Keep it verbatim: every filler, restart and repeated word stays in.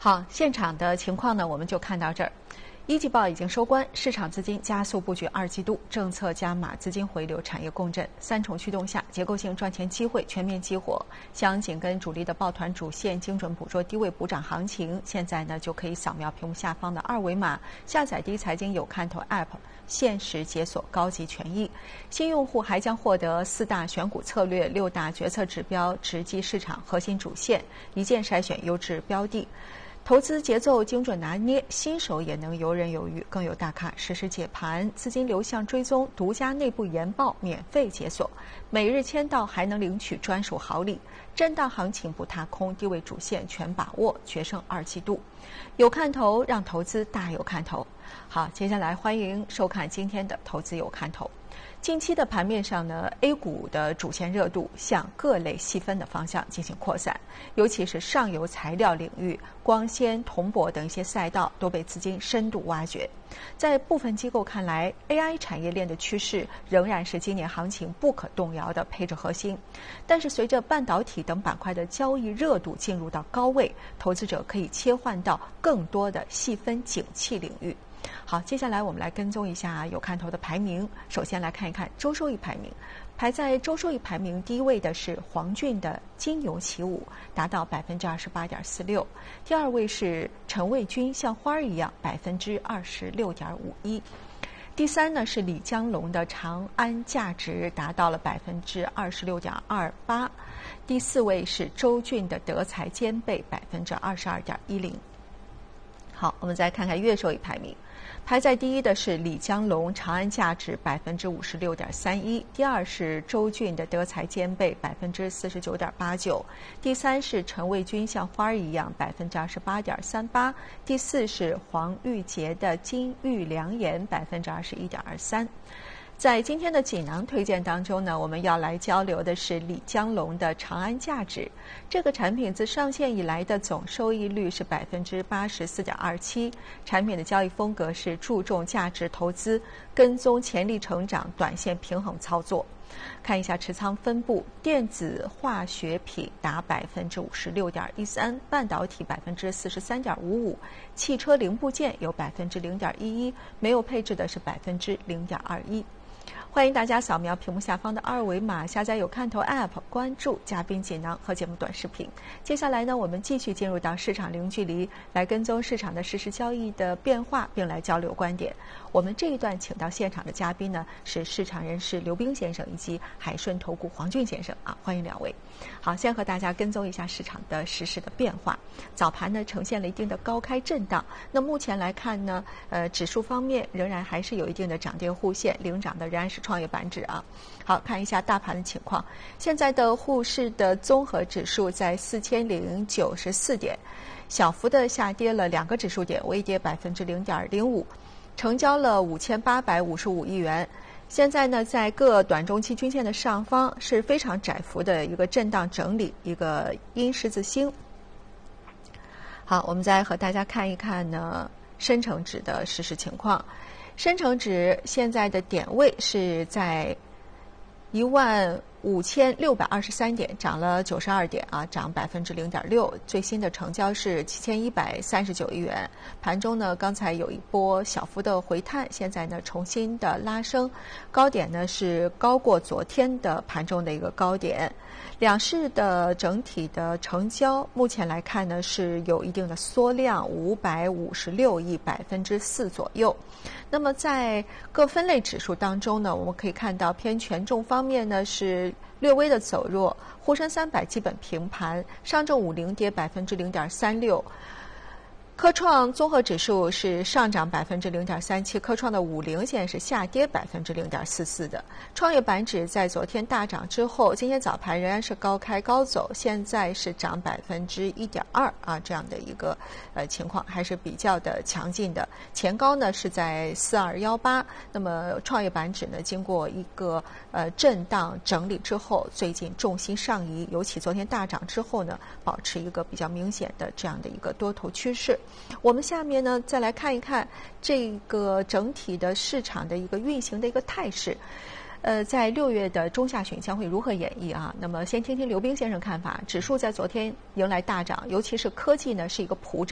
好，现场的情况呢，我们就看到这儿。一季报已经收官，市场资金加速布局二季度，政策加码资金回流，产业共振，三重驱动下，结构性赚钱机会全面激活。想紧跟主力的抱团主线，精准捕捉低位补涨行情，现在呢就可以扫描屏幕下方的二维码，下载第一财经有看头 App， 限时解锁高级权益。新用户还将获得四大选股策略、六大决策指标，直击市场核心主线，一键筛选优质标的。投资节奏精准拿捏，新手也能游刃有余，更有大咖实时解盘，资金流向追踪，独家内部研报免费解锁，每日签到还能领取专属好礼。震荡行情不踏空，低位主线全把握，决胜二季度。有看头，让投资大有看头。好，接下来欢迎收看今天的投资有看头。近期的盘面上呢 ，A 股的主线热度向各类细分的方向进行扩散，尤其是上游材料领域、光纤、铜箔等一些赛道都被资金深度挖掘。在部分机构看来 ，A I 产业链的趋势仍然是今年行情不可动摇的配置核心。但是随着半导体等板块的交易热度进入到高位，投资者可以切换到更多的细分景气领域。好，接下来我们来跟踪一下有看头的排名。首先来看一看周收益排名，排在周收益排名第一位的是黄俊的金牛起舞，达到百分之二十八点四六。第二位是陈卫军像花儿一样，百分之二十六点五一。第三呢是李江龙的长安价值，达到了百分之二十六点二八。第四位是周俊的德才兼备，百分之二十二点一零。好，我们再看看月收益排名。排在第一的是李江龙长安价值百分之五十六点三一，第二是周俊的德才兼备百分之四十九点八九，第三是陈卫军像花儿一样百分之二十八点三八，第四是黄玉洁的金玉良言百分之二十一点二三。在今天的锦囊推荐当中呢，我们要来交流的是李江龙的长安价值。这个产品自上线以来的总收益率是百分之八十四点二七，产品的交易风格是注重价值投资，跟踪潜力成长，短线平衡操作。看一下持仓分布，电子化学品达百分之五十六点一三，半导体百分之四十三点五五，汽车零部件有百分之零点一一，没有配置的是百分之零点二一。欢迎大家扫描屏幕下方的二维码，下载有看头 App， 关注嘉宾锦囊和节目短视频。接下来呢，我们继续进入到市场零距离，来跟踪市场的实时交易的变化，并来交流观点。我们这一段请到现场的嘉宾呢，是市场人士刘冰先生以及海顺投顾黄俊先生啊，欢迎两位。好，先和大家跟踪一下市场的实时的变化。早盘呢呈现了一定的高开震荡，那目前来看呢，呃，指数方面仍然还是有一定的涨跌互现，领涨的仍然是创业板指啊。好，看一下大盘的情况，现在的沪市的综合指数在四千零九十四点，小幅的下跌了两个指数点，微跌百分之零点零五，成交了五千八百五十五亿元。现在呢，在各短中期均线的上方是非常窄幅的一个震荡整理，一个阴十字星。好，我们再和大家看一看呢深成指的实时情况。深成指现在的点位是在一万五千六百二十三点，涨了九十二点啊，涨百分之零点六。最新的成交是七千一百三十九亿元。盘中呢，刚才有一波小幅的回探，现在呢重新的拉升，高点呢是高过昨天的盘中的一个高点。两市的整体的成交，目前来看呢是有一定的缩量，五百五十六亿，百分之四左右。那么在各分类指数当中呢，我们可以看到偏权重方面呢是略微的走弱，沪深三百基本平盘，上证五零跌百分之零点三六。科创综合指数是上涨百分之零点三七，科创的五零现在是下跌百分之零点四四的。创业板指在昨天大涨之后，今天早盘仍然是高开高走，现在是涨百分之一点二啊，这样的一个呃情况还是比较的强劲的。前高呢是在四二一八，那么创业板指呢经过一个呃震荡整理之后，最近重心上移，尤其昨天大涨之后呢，保持一个比较明显的这样的一个多头趋势。我们下面呢再来看一看这个整体的市场的一个运行的一个态势。呃，在六月的中下旬将会如何演绎啊？那么先听听刘冰先生看法。指数在昨天迎来大涨，尤其是科技呢是一个普涨。